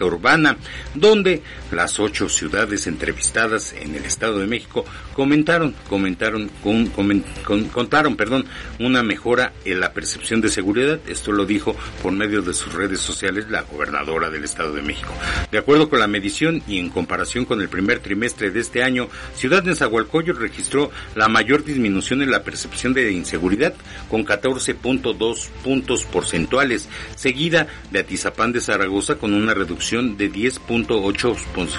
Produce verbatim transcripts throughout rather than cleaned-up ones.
urbana, donde las ocho ciudades entrevistadas en el Estado de México comentaron, comentaron, con, coment, con, contaron, perdón, una mejora en la percepción de seguridad. Esto lo dijo por medio de sus redes sociales la gobernadora del Estado de México. De acuerdo con la medición y en comparación con el primer trimestre de este año, Ciudad Nezahualcóyotl registró la mayor disminución en la percepción de inseguridad, con catorce punto dos puntos porcentuales, seguida de Atizapán de Zaragoza con una reducción de diez punto ocho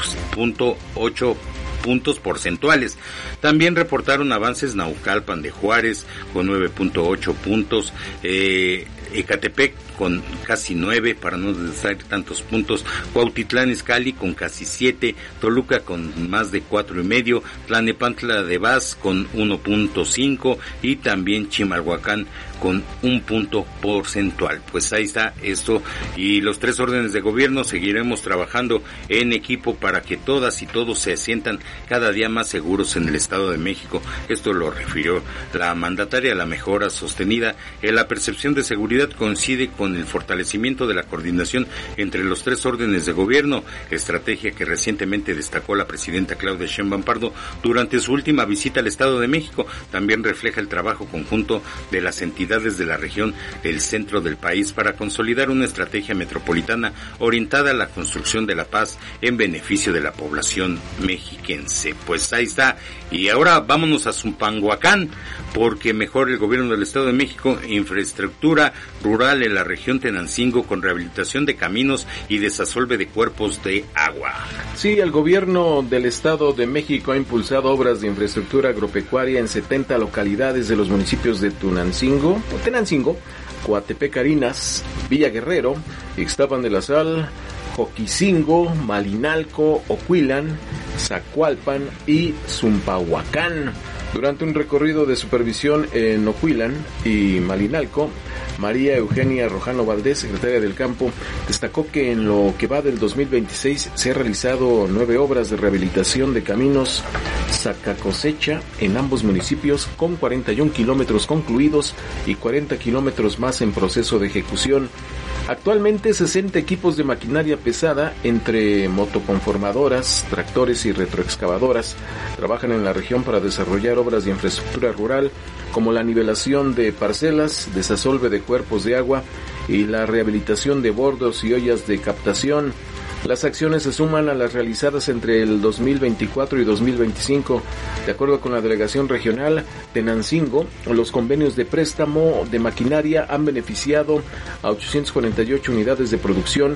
puntos porcentuales. También reportaron avances Naucalpan de Juárez con nueve punto ocho puntos, eh, Ecatepec con casi nueve, para no decir tantos puntos, Cuautitlán Izcalli con casi siete, Toluca con más de cuatro y medio, Tlalnepantla de Vaz con uno punto cinco y también Chimalhuacán con un punto porcentual. Pues ahí está esto, y los tres órdenes de gobierno seguiremos trabajando en equipo para que todas y todos se sientan cada día más seguros en el Estado de México. Esto lo refirió la mandataria. La mejora sostenida en la percepción de seguridad coincide con el fortalecimiento de la coordinación entre los tres órdenes de gobierno, estrategia que recientemente destacó la presidenta Claudia Sheinbaum Pardo durante su última visita al Estado de México. También refleja el trabajo conjunto de las entidades de la región del centro del país para consolidar una estrategia metropolitana orientada a la construcción de la paz en beneficio de la población mexiquense. Pues ahí está. Y ahora vámonos a Zumpanhuacán, porque mejora el gobierno del Estado de México infraestructura rural en la región Tenancingo con rehabilitación de caminos y desasolve de cuerpos de agua. Sí, el gobierno del Estado de México ha impulsado obras de infraestructura agropecuaria en setenta localidades de los municipios de Tunancingo, Tenancingo, Coatepec Arinas, Villa Guerrero, Ixtapan de la Sal, Joquicingo, Malinalco, Ocuilan, Zacualpan y Zumpanhuacán. Durante un recorrido de supervisión en Ocuilan y Malinalco, María Eugenia Rojano Valdés, secretaria del Campo, destacó que en lo que va del dos mil veintiséis se han realizado nueve obras de rehabilitación de caminos saca-cosecha en ambos municipios, con cuarenta y un kilómetros concluidos y cuarenta kilómetros más en proceso de ejecución. Actualmente sesenta equipos de maquinaria pesada, entre motoconformadoras, tractores y retroexcavadoras, trabajan en la región para desarrollar obras de infraestructura rural como la nivelación de parcelas, desasolve de cuerpos de agua y la rehabilitación de bordos y ollas de captación. Las acciones se suman a las realizadas entre el dos mil veinticuatro y dos mil veinticinco. De acuerdo con la delegación regional Tenancingo, los convenios de préstamo de maquinaria han beneficiado a ochocientas cuarenta y ocho unidades de producción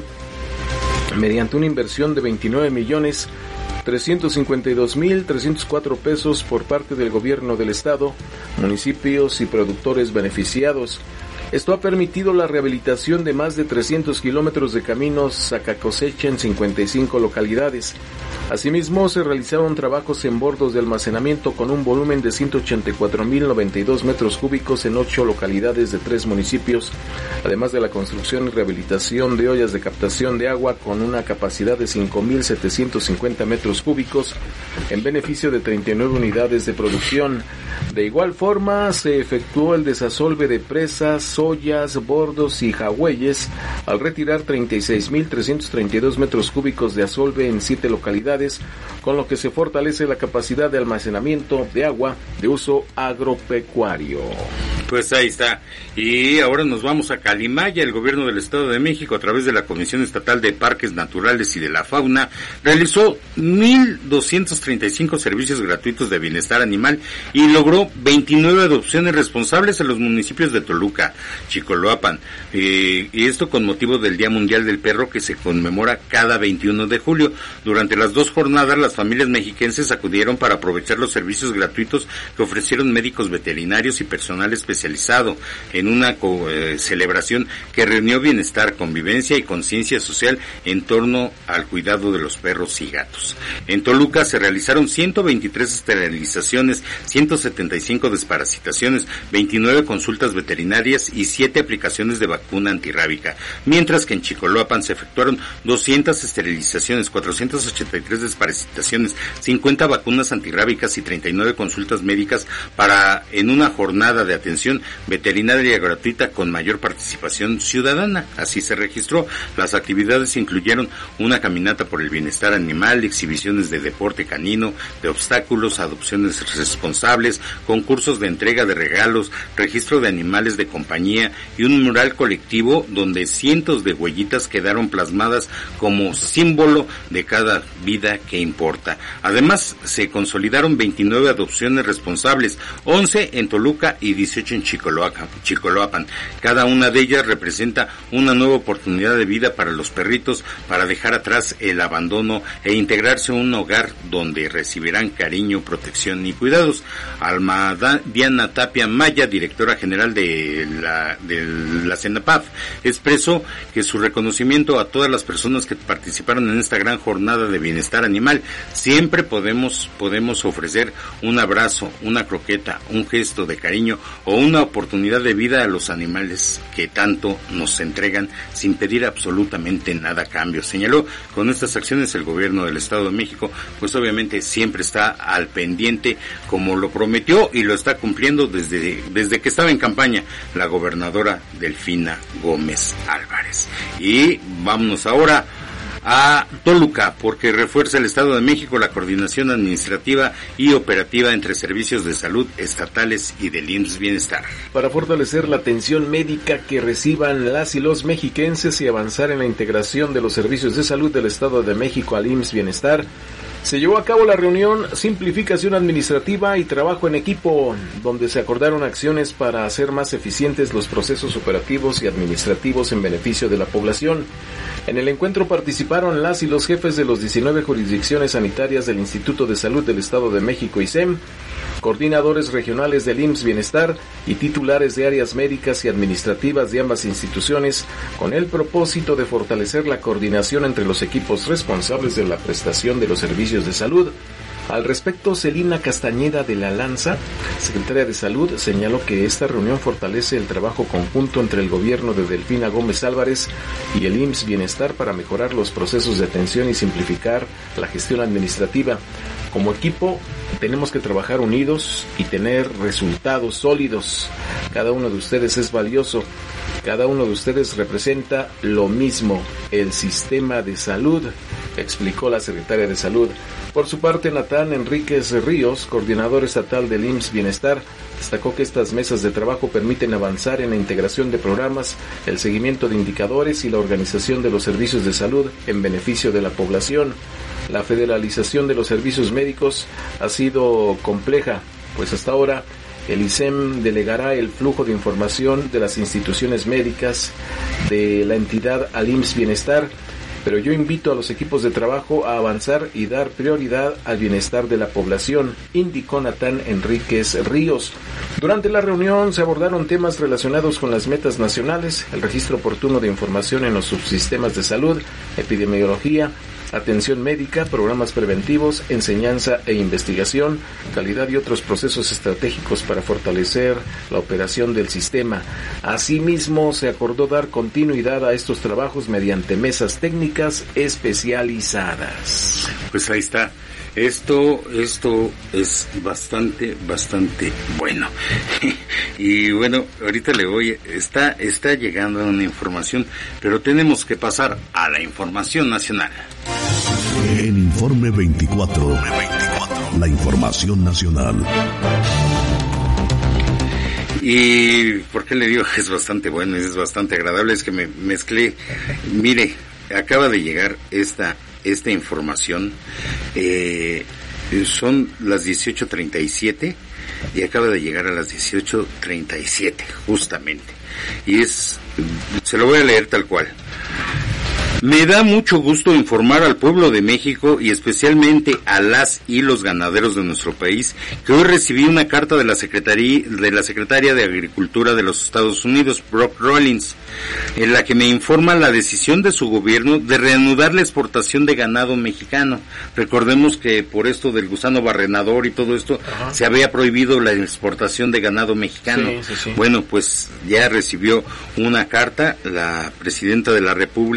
mediante una inversión de veintinueve millones trescientos cincuenta y dos mil trescientos cuatro pesos por parte del gobierno del estado, municipios y productores beneficiados. Esto ha permitido la rehabilitación de más de trescientos kilómetros de caminos saca-cosecha en cincuenta y cinco localidades. Asimismo, se realizaron trabajos en bordos de almacenamiento con un volumen de ciento ochenta y cuatro mil noventa y dos metros cúbicos en ocho localidades de tres municipios, además de la construcción y rehabilitación de ollas de captación de agua con una capacidad de cinco mil setecientos cincuenta metros cúbicos en beneficio de treinta y nueve unidades de producción. De igual forma, se efectuó el desasolve de presas, ollas, bordos y jagüeyes al retirar treinta y seis mil trescientos treinta y dos metros cúbicos de asolve en siete localidades, con lo que se fortalece la capacidad de almacenamiento de agua de uso agropecuario. Pues ahí está. Y ahora nos vamos a Calimaya. El gobierno del Estado de México, a través de la Comisión Estatal de Parques Naturales y de la Fauna, realizó mil doscientos treinta y cinco servicios gratuitos de bienestar animal y logró veintinueve adopciones responsables en los municipios de Toluca, Chicoloapan, eh, y esto con motivo del Día Mundial del Perro, que se conmemora cada veintiuno de julio. Durante las dos jornadas, las familias mexiquenses acudieron para aprovechar los servicios gratuitos que ofrecieron médicos veterinarios y personal especializado en una co- eh, celebración que reunió bienestar, convivencia y conciencia social en torno al cuidado de los perros y gatos. En Toluca se realizaron ciento veintitrés esterilizaciones, ciento setenta y cinco desparasitaciones, veintinueve consultas veterinarias y siete aplicaciones de vacuna antirrábica, mientras que en Chicoloapan se efectuaron doscientas esterilizaciones, cuatrocientas ochenta y tres desparasitaciones, cincuenta vacunas antirrábicas y treinta y nueve consultas médicas para en una jornada de atención atención veterinaria gratuita con mayor participación ciudadana. Así se registró. Las actividades incluyeron una caminata por el bienestar animal, exhibiciones de deporte canino, de obstáculos, adopciones responsables, concursos de entrega de regalos, registro de animales de compañía y un mural colectivo donde cientos de huellitas quedaron plasmadas como símbolo de cada vida que importa. Además, se consolidaron veintinueve adopciones responsables, once en Toluca y dieciocho en Chicoloapan. Chicoloapan. Cada una de ellas representa una nueva oportunidad de vida para los perritos, para dejar atrás el abandono e integrarse a un hogar donde recibirán cariño, protección y cuidados. Alma Diana Tapia Maya, directora general de la, de la CENAPAF, expresó que su reconocimiento a todas las personas que participaron en esta gran jornada de bienestar animal. Siempre podemos, podemos ofrecer un abrazo, una croqueta, un gesto de cariño o una oportunidad de vida a los animales que tanto nos entregan sin pedir absolutamente nada a cambio. Señaló, con estas acciones el gobierno del Estado de México pues obviamente siempre está al pendiente, como lo prometió y lo está cumpliendo desde, desde que estaba en campaña la gobernadora Delfina Gómez Álvarez. Y vámonos ahora a Toluca, porque refuerza el Estado de México la coordinación administrativa y operativa entre servicios de salud estatales y del I M S S Bienestar. Para fortalecer la atención médica que reciban las y los mexiquenses y avanzar en la integración de los servicios de salud del Estado de México al I M S S Bienestar, se llevó a cabo la reunión Simplificación Administrativa y Trabajo en Equipo, donde se acordaron acciones para hacer más eficientes los procesos operativos y administrativos en beneficio de la población. En el encuentro participaron las y los jefes de los diecinueve jurisdicciones sanitarias del Instituto de Salud del Estado de México I S E M, coordinadores regionales del I M S S Bienestar y titulares de áreas médicas y administrativas de ambas instituciones, con el propósito de fortalecer la coordinación entre los equipos responsables de la prestación de los servicios de salud. Al respecto, Celina Castañeda de la Lanza, secretaria de Salud, señaló que esta reunión fortalece el trabajo conjunto entre el gobierno de Delfina Gómez Álvarez y el I M S S Bienestar para mejorar los procesos de atención y simplificar la gestión administrativa. Como equipo, tenemos que trabajar unidos y tener resultados sólidos. Cada uno de ustedes es valioso. Cada uno de ustedes representa lo mismo, el sistema de salud, explicó la secretaria de Salud. Por su parte, Natán Enríquez Ríos, coordinador estatal del I M S S Bienestar, destacó que estas mesas de trabajo permiten avanzar en la integración de programas, el seguimiento de indicadores y la organización de los servicios de salud en beneficio de la población. La federalización de los servicios médicos ha sido compleja, pues hasta ahora el I S E M delegará el flujo de información de las instituciones médicas de la entidad al I M S S Bienestar, pero yo invito a los equipos de trabajo a avanzar y dar prioridad al bienestar de la población, indicó Natán Enríquez Ríos. Durante la reunión se abordaron temas relacionados con las metas nacionales, el registro oportuno de información en los subsistemas de salud, epidemiología, atención médica, programas preventivos, enseñanza e investigación, calidad y otros procesos estratégicos para fortalecer la operación del sistema. Asimismo, se acordó dar continuidad a estos trabajos mediante mesas técnicas especializadas. Pues ahí está. Esto, esto es bastante, bastante bueno. Y bueno, ahorita le voy, está, está llegando una información, pero tenemos que pasar a la información nacional. En Informe veinticuatro, la información nacional. Y ¿por qué le digo que es bastante bueno y es bastante agradable? Es que me mezclé. Mire, acaba de llegar esta esta información, eh, son las dieciocho treinta y siete y acaba de llegar a las dieciocho treinta y siete justamente, y es, se lo voy a leer tal cual. Me da mucho gusto informar al pueblo de México y especialmente a las y los ganaderos de nuestro país que hoy recibí una carta de la Secretaría de la Secretaria de Agricultura de los Estados Unidos, Brock Rollins, en la que me informa la decisión de su gobierno de reanudar la exportación de ganado mexicano. Recordemos que por esto del gusano barrenador y todo esto, ajá, se había prohibido la exportación de ganado mexicano. Sí, sí, sí. Bueno, pues ya recibió una carta la presidenta de la República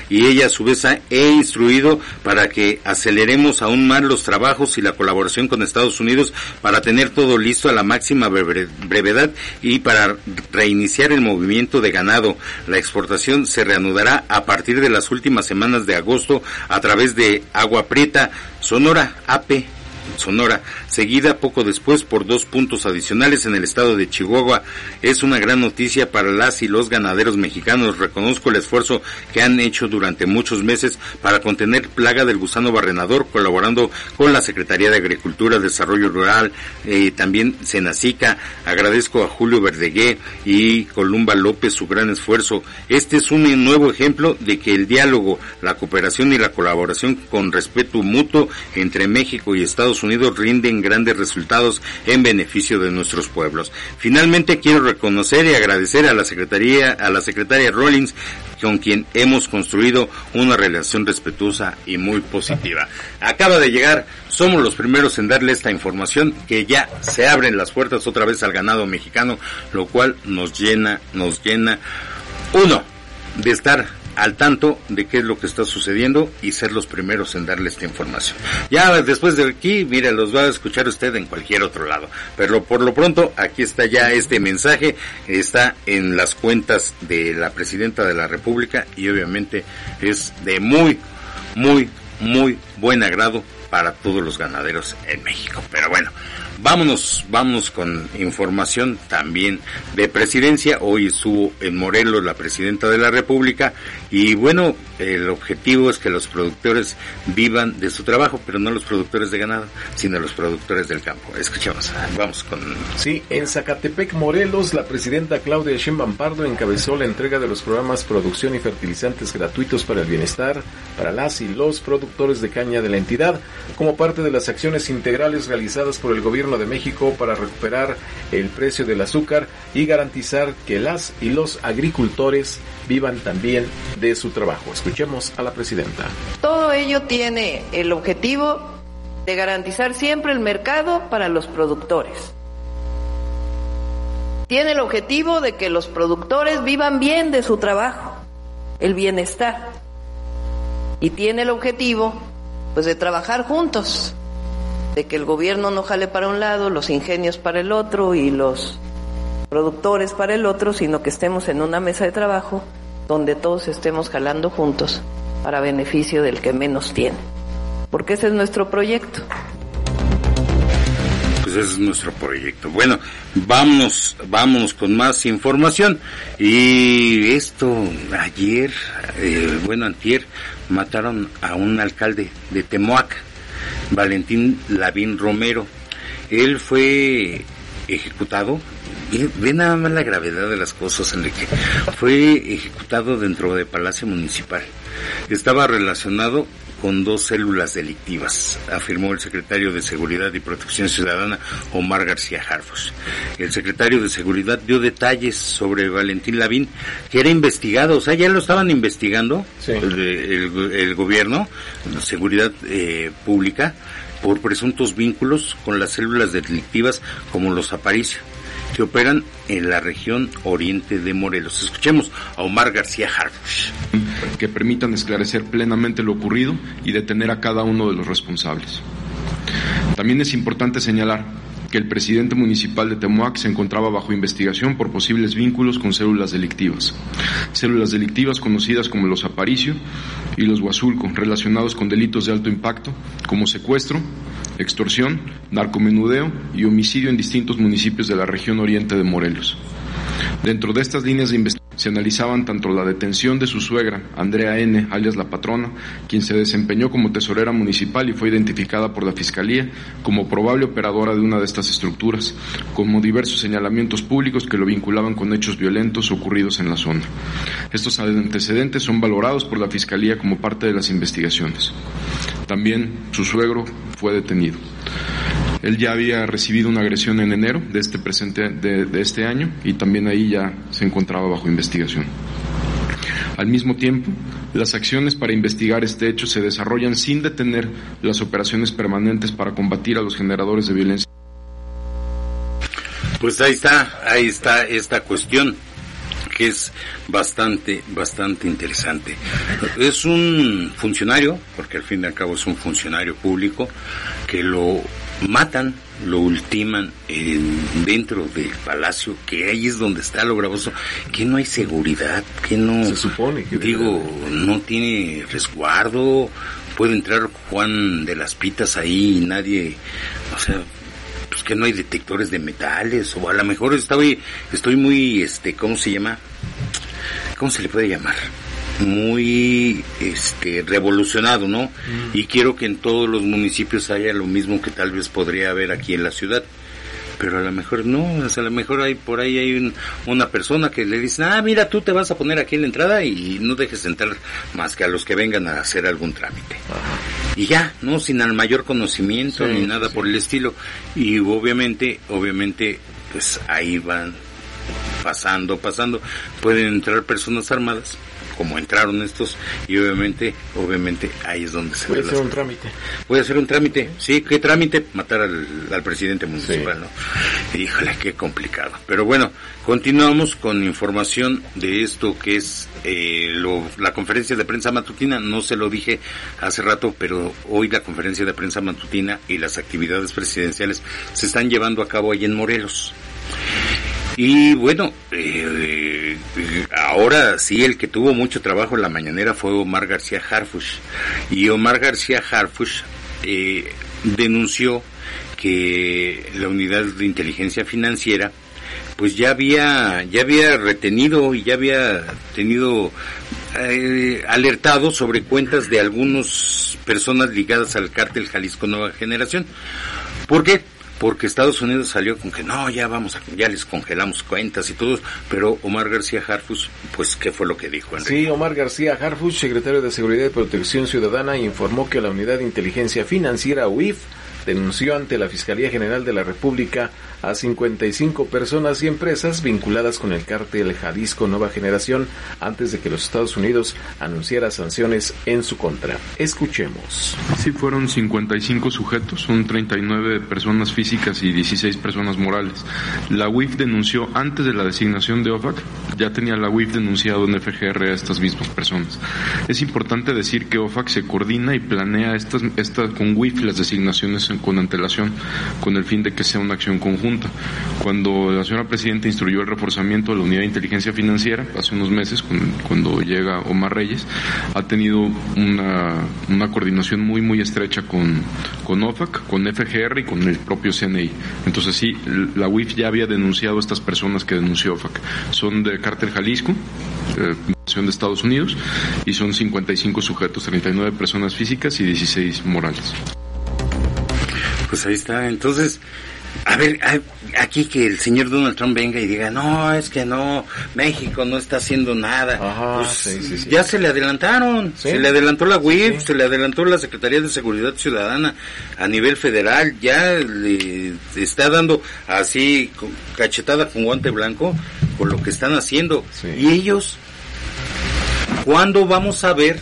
y ella a su vez ha he instruido para que aceleremos aún más los trabajos y la colaboración con Estados Unidos para tener todo listo a la máxima brevedad y para reiniciar el movimiento de ganado. La exportación se reanudará a partir de las últimas semanas de agosto a través de Agua Prieta, Sonora, A P Sonora, seguida poco después por dos puntos adicionales en el estado de Chihuahua. Es una gran noticia para las y los ganaderos mexicanos. Reconozco el esfuerzo que han hecho durante muchos meses para contener plaga del gusano barrenador, colaborando con la Secretaría de Agricultura, Desarrollo Rural, eh, también Senacica. Agradezco a Julio Verdegué y Columba López su gran esfuerzo. Este es un nuevo ejemplo de que el diálogo, la cooperación y la colaboración con respeto mutuo entre México y Estados Unidos rinden grandes resultados en beneficio de nuestros pueblos. Finalmente quiero reconocer y agradecer a la Secretaría, a la Secretaria Rollins, con quien hemos construido una relación respetuosa y muy positiva. Acaba de llegar, somos los primeros en darle esta información, que ya se abren las puertas otra vez al ganado mexicano, lo cual nos llena, nos llena, uno, de estar al tanto de qué es lo que está sucediendo y ser los primeros en darle esta información. Ya después de aquí, mire, los va a escuchar usted en cualquier otro lado, pero por lo pronto aquí está ya este mensaje, está en las cuentas de la Presidenta de la República y obviamente es de muy, muy, muy buen agrado para todos los ganaderos en México. Pero bueno, vámonos, vámonos con información también de presidencia. Hoy estuvo en Morelos la Presidenta de la República y bueno, el objetivo es que los productores vivan de su trabajo, pero no los productores de ganado, sino los productores del campo. Escuchamos, vamos con... Sí, en Zacatepec, Morelos, la Presidenta Claudia Sheinbaum Pardo encabezó la entrega de los programas Producción y Fertilizantes Gratuitos para el Bienestar para las y los productores de caña de la entidad, como parte de las acciones integrales realizadas por el Gobierno de México para recuperar el precio del azúcar y garantizar que las y los agricultores vivan también de su trabajo. Escuchemos a la Presidenta. Todo ello tiene el objetivo de garantizar siempre el mercado para los productores. Tiene el objetivo de que los productores vivan bien de su trabajo, el bienestar. Y tiene el objetivo, pues, de trabajar juntos, de que el gobierno no jale para un lado, los ingenios para el otro y los productores para el otro, sino que estemos en una mesa de trabajo donde todos estemos jalando juntos para beneficio del que menos tiene. Porque ese es nuestro proyecto. Pues ese es nuestro proyecto. Bueno, vámonos, vámonos con más información. Y esto, ayer, eh, bueno, antier, mataron a un alcalde de Temoac, Valentín Lavín Romero. Él fue ejecutado, ve nada más la gravedad de las cosas, Enrique. Fue ejecutado dentro de Palacio Municipal. Estaba relacionado con dos células delictivas, afirmó el secretario de Seguridad y Protección Ciudadana, Omar García Harfuch. El secretario de Seguridad dio detalles sobre Valentín Lavín, que era investigado, o sea, ya lo estaban investigando, sí. el, el, el gobierno, la Seguridad eh, Pública, por presuntos vínculos con las células delictivas como los Aparicio, que operan en la región oriente de Morelos. Escuchemos a Omar García Harfuch. Que permitan esclarecer plenamente lo ocurrido y detener a cada uno de los responsables. También es importante señalar que el presidente municipal de Temoac se encontraba bajo investigación por posibles vínculos con células delictivas. Células delictivas conocidas como los Aparicio y los Huazulco, relacionados con delitos de alto impacto como secuestro, extorsión, narcomenudeo y homicidio en distintos municipios de la región oriente de Morelos. Dentro de estas líneas de investigación se analizaban tanto la detención de su suegra, Andrea N., alias La Patrona, quien se desempeñó como tesorera municipal y fue identificada por la Fiscalía como probable operadora de una de estas estructuras, como diversos señalamientos públicos que lo vinculaban con hechos violentos ocurridos en la zona. Estos antecedentes son valorados por la Fiscalía como parte de las investigaciones. También su suegro fue detenido. Él ya había recibido una agresión en enero de este presente de, de este año y también ahí ya se encontraba bajo investigación. Al mismo tiempo, las acciones para investigar este hecho se desarrollan sin detener las operaciones permanentes para combatir a los generadores de violencia. Pues ahí está, ahí está esta cuestión que es bastante, bastante interesante. Es un funcionario, porque al fin y al cabo es un funcionario público, que lo matan, lo ultiman en, dentro del palacio, que ahí es donde está lo gravoso, que no hay seguridad, que no... Se supone que... Digo, no tiene resguardo, puede entrar Juan de las Pitas ahí y nadie, o sea... pues que no hay detectores de metales, o a lo mejor estoy, estoy muy, este, ¿cómo se llama? ¿Cómo se le puede llamar? Muy, este, revolucionado, ¿no? Mm. Y quiero que en todos los municipios haya lo mismo que tal vez podría haber aquí en la ciudad. Pero a lo mejor no, o sea, a lo mejor hay por ahí hay un, una persona que le dice, ah, mira, tú te vas a poner aquí en la entrada y no dejes entrar más que a los que vengan a hacer algún trámite. Ajá. Y ya, no, sin el mayor conocimiento, sí, ni nada sí. por el estilo. Y obviamente, obviamente, pues ahí van pasando, pasando. Pueden entrar personas armadas, como entraron estos, y obviamente, obviamente ahí es donde se puede ve hacer un trámite. Puede hacer un trámite, sí, ¿qué trámite? Matar al, al presidente municipal, sí. ¿no? Híjole, qué complicado. Pero bueno, continuamos con información de esto que es eh, lo, la conferencia de prensa matutina. No se lo dije hace rato, pero hoy la conferencia de prensa matutina y las actividades presidenciales se están llevando a cabo ahí en Morelos. Y bueno, eh, eh, ahora sí el que tuvo mucho trabajo en la mañanera fue Omar García Harfuch. Y Omar García Harfuch eh, denunció que la unidad de inteligencia financiera pues ya había ya había retenido y ya había tenido eh, alertado sobre cuentas de algunas personas ligadas al cártel Jalisco Nueva Generación. ¿Por qué? Porque Estados Unidos salió con que no, ya vamos a, ya les congelamos cuentas y todo, pero Omar García Harfuch, pues, ¿qué fue lo que dijo, Enrique? Sí, Omar García Harfuch, secretario de Seguridad y Protección Ciudadana, informó que la Unidad de Inteligencia Financiera, U I F, denunció ante la Fiscalía General de la República a cincuenta y cinco personas y empresas vinculadas con el cártel Jalisco Nueva Generación antes de que los Estados Unidos anunciara sanciones en su contra. Escuchemos. Sí, fueron cincuenta y cinco sujetos, son treinta y nueve personas físicas y dieciséis personas morales. La U I F denunció antes de la designación de O F A C, ya tenía la U I F denunciado en F G R a estas mismas personas. Es importante decir que O F A C se coordina y planea estas, estas con U I F las designaciones con antelación, con el fin de que sea una acción conjunta. Cuando la señora Presidenta instruyó el reforzamiento de la Unidad de Inteligencia Financiera, hace unos meses, con, cuando llega Omar Reyes, ha tenido una, una coordinación muy, muy estrecha con, con O F A C, con F G R y con el propio C N I. Entonces sí, la U I F ya había denunciado a estas personas que denunció O F A C. Son de Cártel Jalisco, eh, de Estados Unidos, y son cincuenta y cinco sujetos, treinta y nueve personas físicas y dieciséis morales. Pues ahí está, entonces, a ver, aquí que el señor Donald Trump venga y diga, no, es que no, México no está haciendo nada. Ajá, pues sí, sí, sí. Ya se le adelantaron, ¿sí? Se le adelantó la U I F, sí. Se le adelantó la Secretaría de Seguridad Ciudadana a nivel federal, ya le está dando así cachetada con guante blanco con lo que están haciendo. Sí. Y ellos, ¿cuándo vamos a ver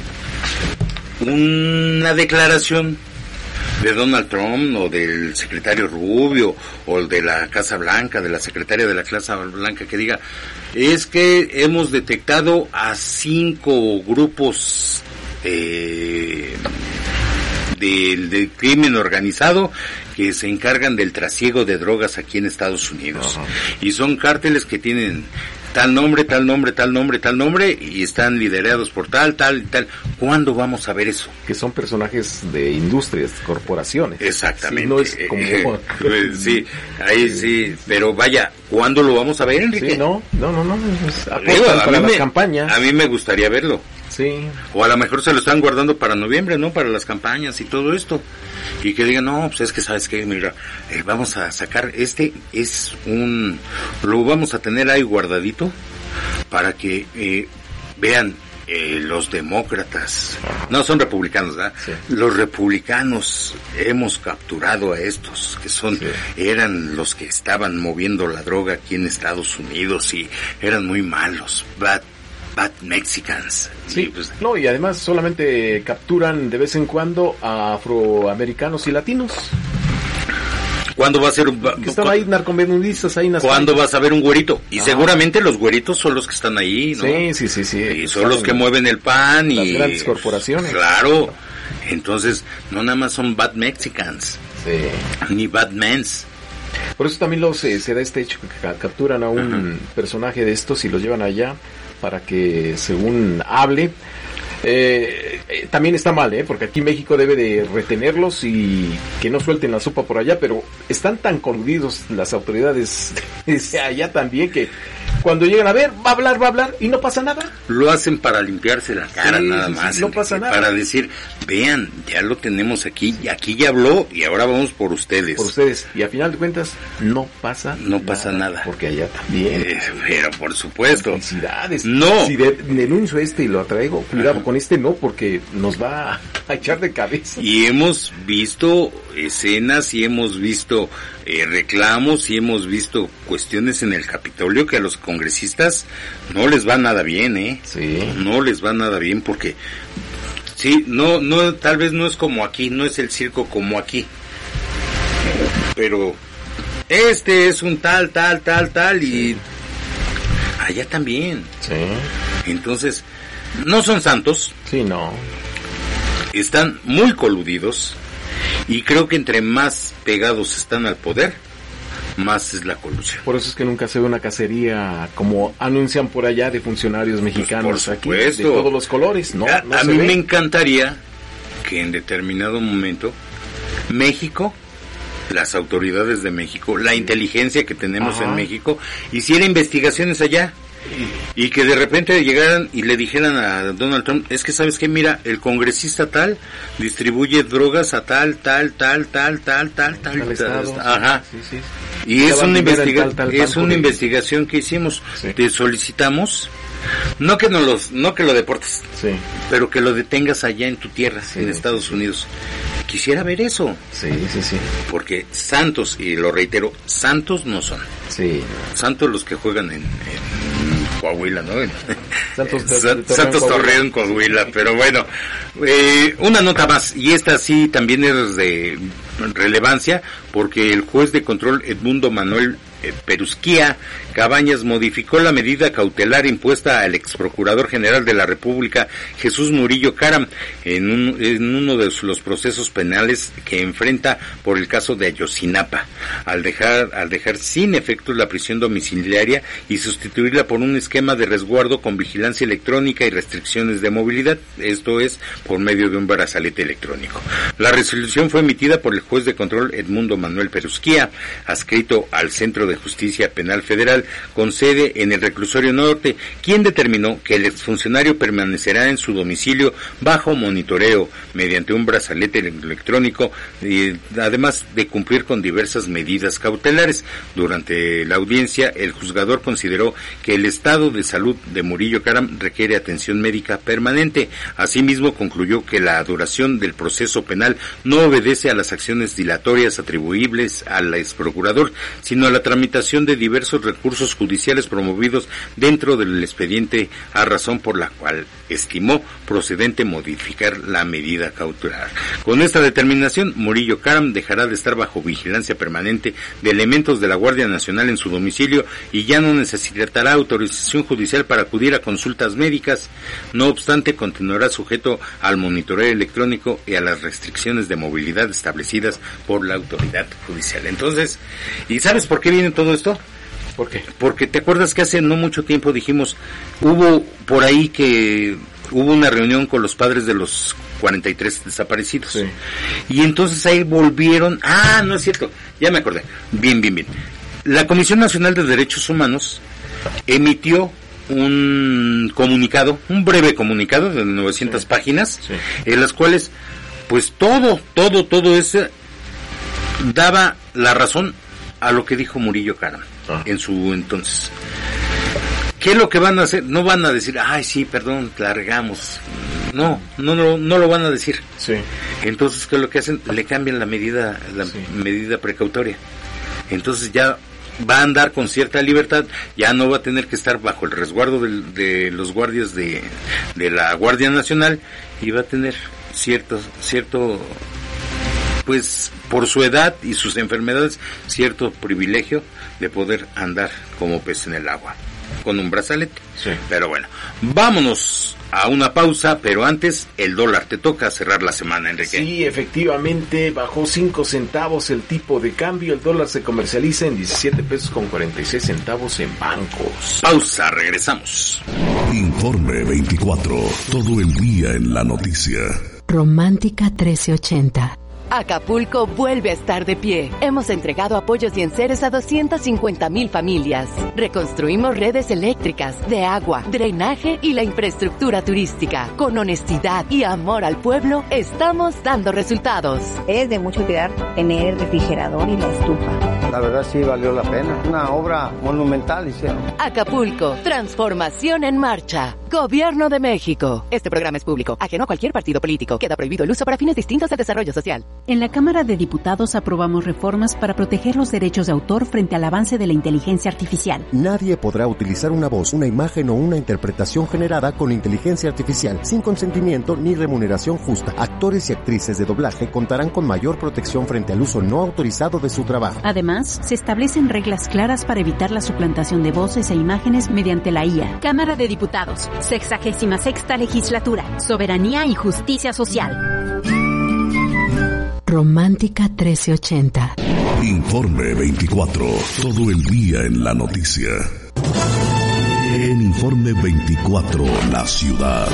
una declaración de Donald Trump o del secretario Rubio o de la Casa Blanca, de la secretaria de la Casa Blanca, que diga, es que hemos detectado a cinco grupos eh, de, de crimen organizado que se encargan del trasiego de drogas aquí en Estados Unidos? Uh-huh. Y son cárteles que tienen tal nombre, tal nombre, tal nombre, tal nombre, y están liderados por tal, tal y tal. ¿Cuándo vamos a ver eso? Que son personajes de industrias, corporaciones. Exactamente. Sí, no es como... sí, ahí sí, pero vaya, ¿cuándo lo vamos a ver, Enrique? Sí, no, no, no, no. Digo, a, para mí me, campañas. A mí me gustaría verlo. Sí. O a lo mejor se lo están guardando para noviembre, ¿no? Para las campañas y todo esto. Y que digan, no, pues es que sabes qué, mira, eh, vamos a sacar, este es un, lo vamos a tener ahí guardadito para que eh, vean eh, los demócratas, no son republicanos, ¿verdad? Sí. Los republicanos hemos capturado a estos que son, sí. Eran los que estaban moviendo la droga aquí en Estados Unidos y eran muy malos, bad Bad Mexicans. Sí, y pues, no, y además solamente capturan de vez en cuando a afroamericanos y latinos. ¿Cuándo va a ser un, que estaba ahí narcomenudistas ahí en las ¿Cuándo calles. vas a ver un güerito? Y Ajá. seguramente los güeritos son los que están ahí, ¿no? Sí, sí, sí, sí. Y son los que mueven el pan y... Las grandes corporaciones. Claro. Entonces, no nada más son bad Mexicans, Sí. ni bad mens. Por eso también los, eh, se da este hecho que ca- capturan a un Ajá. personaje de estos y los llevan allá para que, según hable, eh, eh, también está mal, ¿eh? Porque aquí México debe de retenerlos y que no suelten la sopa por allá, pero están tan coludidos las autoridades de allá también que cuando llegan a ver, va a hablar, va a hablar y no pasa nada. Lo hacen para limpiarse la cara, Sí, nada sí, sí, más. no pasa nada. Para decir, vean, ya lo tenemos aquí, y aquí ya habló y ahora vamos por ustedes. Por ustedes. Y a final de cuentas, no pasa No pasa nada. Porque allá también. Eh, pero por supuesto. Felicidades. No. Si de- denuncio este y lo atraigo, cuidado Ajá. con este no, porque nos va a echar de cabeza. Y hemos visto escenas y hemos visto eh, reclamos y hemos visto cuestiones en el Capitolio que a los congresistas no les va nada bien, ¿eh? Sí. No les va nada bien porque, sí, no, no, tal vez no es como aquí, no es el circo como aquí. Pero este es un tal, tal, tal, tal y allá también. Sí. Entonces, no son santos. Sí, no. Están muy coludidos y creo que entre más pegados están al poder, más es la colusión. Por eso es que nunca se ve una cacería como anuncian por allá de funcionarios mexicanos por aquí, de supuesto. todos los colores, ¿no? A, no a se mí ve. me encantaría que en determinado momento México, las autoridades de México, la inteligencia que tenemos Ajá. en México, hiciera investigaciones allá. Y que de repente llegaran y le dijeran a Donald Trump, es que sabes que mira, el congresista tal distribuye drogas a tal, tal, tal, tal, tal, tal, tal, Al estado, ajá. sí, sí. Y es Estaban una, primero en investiga tal, tal es banco una de- investigación que hicimos. Sí. Te solicitamos, no que no los, no que lo deportes, Sí, pero que lo detengas allá en tu tierra, Sí, en Estados sí. Unidos. Quisiera ver eso, sí, sí, sí. porque santos, y lo reitero, santos no son. Sí. Santos los que juegan en, en Coahuila, ¿no? En- Santos, Sa- Torreón, Santos Coahuila. Torreón, Coahuila, pero bueno, eh, una nota más, y esta sí también es de relevancia, porque el juez de control Edmundo Manuel eh, Perusquía Cabañas modificó la medida cautelar impuesta al ex procurador general de la República, Jesús Murillo Caram, en, un, en uno de los procesos penales que enfrenta por el caso de Ayotzinapa, al dejar, al dejar sin efecto la prisión domiciliaria y sustituirla por un esquema de resguardo con vigilancia electrónica y restricciones de movilidad, esto es, por medio de un brazalete electrónico. La resolución fue emitida por el juez de control Edmundo Manuel Perusquía, adscrito al Centro de Justicia Penal Federal, con sede en el Reclusorio Norte, quien determinó que el exfuncionario permanecerá en su domicilio bajo monitoreo mediante un brazalete electrónico, y además de cumplir con diversas medidas cautelares. Durante la audiencia, el juzgador consideró que el estado de salud de Murillo Caram requiere atención médica permanente. Asimismo, concluyó que la duración del proceso penal no obedece a las acciones dilatorias atribuibles al exprocurador, sino a la tramitación de diversos recursos judiciales promovidos dentro del expediente, a razón por la cual estimó procedente modificar la medida cautelar. Con esta determinación, Murillo Caram dejará de estar bajo vigilancia permanente de elementos de la Guardia Nacional en su domicilio y ya no necesitará autorización judicial para acudir a consultas médicas. No obstante, continuará sujeto al monitoreo electrónico y a las restricciones de movilidad establecidas por la autoridad judicial. Entonces, ¿y sabes por qué viene todo esto? ¿Por qué? Porque te acuerdas que hace no mucho tiempo dijimos, hubo por ahí que hubo una reunión con los padres de los cuarenta y tres desaparecidos. Sí. Y entonces ahí volvieron, ah, no es cierto, ya me acordé. Bien, bien, bien. La Comisión Nacional de Derechos Humanos emitió un comunicado, un breve comunicado de novecientas Sí. páginas, Sí. en las cuales, pues todo, todo, todo ese daba la razón a lo que dijo Murillo Caram Ah. en su entonces. ¿Qué es lo que van a hacer? No van a decir, ay, sí, perdón, largamos. No, no, no, no lo van a decir. Sí. Entonces, ¿qué es lo que hacen? Le cambian la medida, la Sí. medida precautoria. Entonces ya va a andar con cierta libertad, ya no va a tener que estar bajo el resguardo del, de los guardias de, de la Guardia Nacional y va a tener cierto, cierto pues por su edad y sus enfermedades, cierto privilegio de poder andar como pez en el agua, con un brazalete. Sí. Pero bueno, vámonos a una pausa, pero antes el dólar. Te toca cerrar la semana, Enrique. Sí, efectivamente, bajó cinco centavos el tipo de cambio. El dólar se comercializa en diecisiete pesos con cuarenta y seis centavos en bancos. Pausa, regresamos. Informe veinticuatro, todo el día en la noticia. Romántica trece ochenta. Acapulco vuelve a estar de pie. Hemos entregado apoyos y enseres a doscientas cincuenta mil familias. Reconstruimos redes eléctricas, de agua, drenaje y la infraestructura turística. Con honestidad y amor al pueblo, estamos dando resultados. Es de mucho cuidar tener el refrigerador y la estufa. La verdad sí valió la pena. Una obra monumental hicieron. Acapulco, transformación en marcha. Gobierno de México. Este programa es público, ajeno a cualquier partido político. Queda prohibido el uso para fines distintos de desarrollo social. En la Cámara de Diputados aprobamos reformas para proteger los derechos de autor frente al avance de la inteligencia artificial. Nadie podrá utilizar una voz, una imagen o una interpretación generada con inteligencia artificial sin consentimiento ni remuneración justa. Actores y actrices de doblaje contarán con mayor protección frente al uso no autorizado de su trabajo. Además, se establecen reglas claras para evitar la suplantación de voces e imágenes mediante la I A. Cámara de Diputados, sexagésima sexta legislatura, soberanía y justicia social. Romántica trece ochenta. Informe veinticuatro, todo el día en la noticia. En Informe veinticuatro, la ciudad.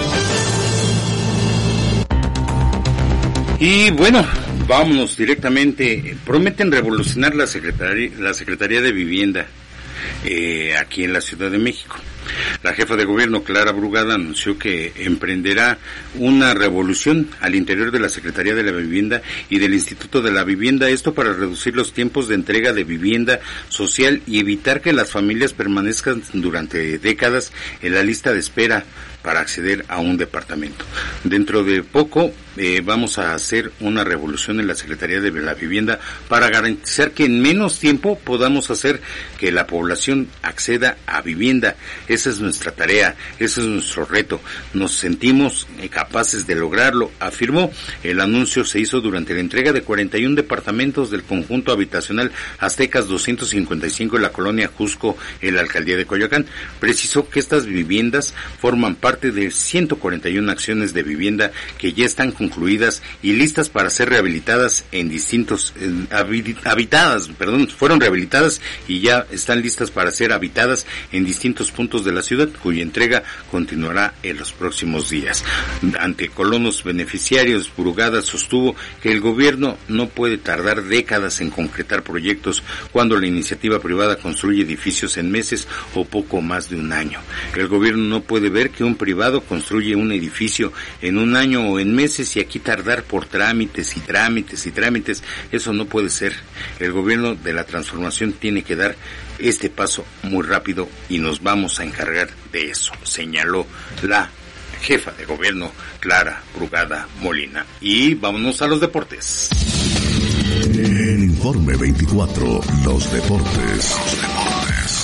Y bueno, vámonos directamente. Prometen revolucionar la Secretaría, la Secretaría de Vivienda eh, aquí en la Ciudad de México. La jefa de gobierno, Clara Brugada, anunció que emprenderá una revolución al interior de la Secretaría de la Vivienda y del Instituto de la Vivienda, esto para reducir los tiempos de entrega de vivienda social y evitar que las familias permanezcan durante décadas en la lista de espera para acceder a un departamento. Dentro de poco eh, vamos a hacer una revolución en la Secretaría de la Vivienda para garantizar que en menos tiempo podamos hacer que la población acceda a vivienda. Esa es nuestra tarea, ese es nuestro reto. Nos sentimos eh, capaces de lograrlo, afirmó. El anuncio se hizo durante la entrega de cuarenta y uno departamentos del conjunto habitacional Aztecas doscientos cincuenta y cinco en la colonia Jusco, en la alcaldía de Coyoacán. Precisó que estas viviendas forman parte parte de ciento cuarenta y una acciones de vivienda que ya están concluidas y listas para ser rehabilitadas en distintos, eh, habitadas, perdón, fueron rehabilitadas y ya están listas para ser habitadas en distintos puntos de la ciudad, cuya entrega continuará en los próximos días. Ante colonos beneficiarios, Brugada sostuvo que el gobierno no puede tardar décadas en concretar proyectos cuando la iniciativa privada construye edificios en meses o poco más de un año. El gobierno no puede ver que un privado construye un edificio en un año o en meses y aquí tardar por trámites y trámites y trámites. Eso no puede ser. El gobierno de la transformación tiene que dar este paso muy rápido y nos vamos a encargar de eso, señaló la jefa de gobierno, Clara Brugada Molina. Y vámonos a los deportes. En Informe veinticuatro, los deportes. Los deportes.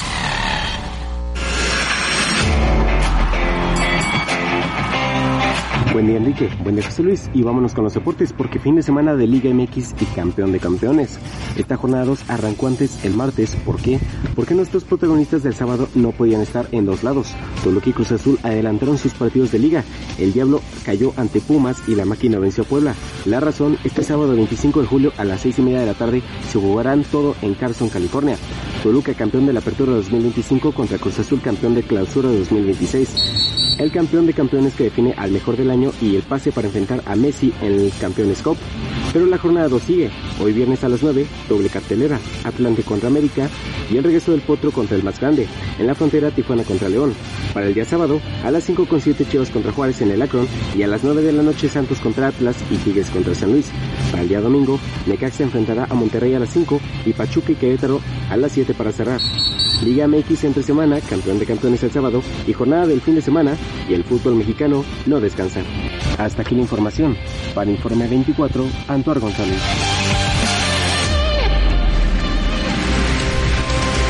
Buen día, Enrique. Buen día, José Luis. Y vámonos con los deportes porque fin de semana de Liga M X y campeón de campeones. Esta jornada dos arrancó antes el martes. ¿Por qué? Porque nuestros protagonistas del sábado no podían estar en dos lados. Toluca y Cruz Azul adelantaron sus partidos de Liga. El Diablo cayó ante Pumas y la Máquina venció a Puebla. La razón, este sábado veinticinco de julio a las seis y media de la tarde se jugarán todo en Carson, California. Toluca campeón de la Apertura dos mil veinticinco contra Cruz Azul campeón de Clausura dos mil veintiséis. El campeón de campeones que define al mejor del año y el pase para enfrentar a Messi en el Campeones Cup. Pero la jornada dos sigue. Hoy viernes a las nueve, doble cartelera, Atlante contra América y el regreso del Potro contra el más grande. En la frontera, Tijuana contra León. Para el día sábado, a las cinco con siete Chivas contra Juárez en el Akron y a las nueve de la noche Santos contra Atlas y Tigres contra San Luis. Para el día domingo, Necaxa enfrentará a Monterrey a las cinco y Pachuca y Querétaro a las siete para cerrar. Liga M X entre semana, campeón de campeones el sábado y jornada del fin de semana y el fútbol mexicano no descansa. Hasta aquí la información. Para Informe veinticuatro, Antuar González.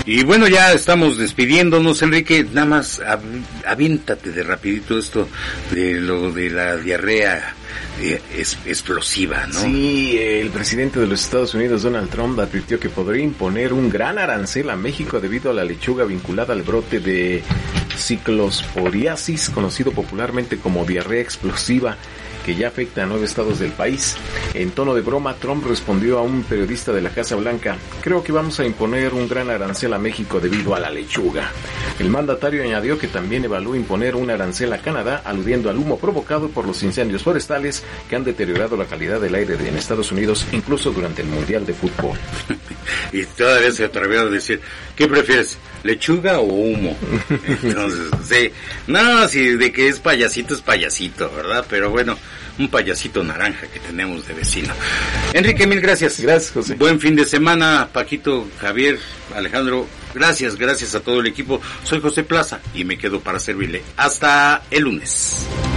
Y bueno, ya estamos despidiéndonos, Enrique. Nada más av- aviéntate de rapidito esto de lo de la diarrea eh, es, explosiva, ¿no? Sí, el presidente de los Estados Unidos, Donald Trump, advirtió que podría imponer un gran arancel a México debido a la lechuga vinculada al brote de ciclosporiasis, conocido popularmente como diarrea explosiva, que ya afecta a nueve estados del país. En tono de broma, Trump respondió a un periodista de la Casa Blanca: creo que vamos a imponer un gran arancel a México debido a la lechuga. El mandatario añadió que también evaluó imponer un arancel a Canadá, aludiendo al humo provocado por los incendios forestales que han deteriorado la calidad del aire en Estados Unidos, incluso durante el Mundial de Fútbol. Y todavía se atrevió a decir, ¿qué prefieres, lechuga o humo? Entonces, sí, no, si de que es payasito es payasito, ¿verdad? Pero bueno, un payasito naranja que tenemos de vecino. Enrique, mil gracias. Gracias, José. Buen fin de semana, Paquito, Javier, Alejandro. Gracias, gracias a todo el equipo. Soy José Plaza y me quedo para servirle. Hasta el lunes.